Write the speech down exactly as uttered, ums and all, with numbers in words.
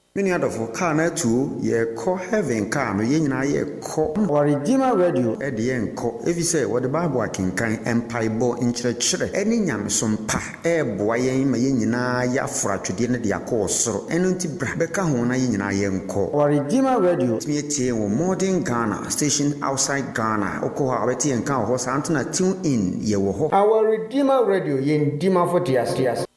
Many other for car na two ye call heaven car no ye nyina ye call our Redeemer Radio e de ye nko efi say what the Bible akenkan empaibo nkyerɛkyerɛ ɛne nyamesom pa e boa yen ma ye nyina ya afratwede ne de akɔ soro ɛno nti bra bɛka ho na ye nyina ye nko our Redeemer Radio me tie wo modern Ghana station outside Ghana okɔ ha abɛtie nka ho sa antena tune in ye wo ho our Redeemer Radio ye ndima for tias tias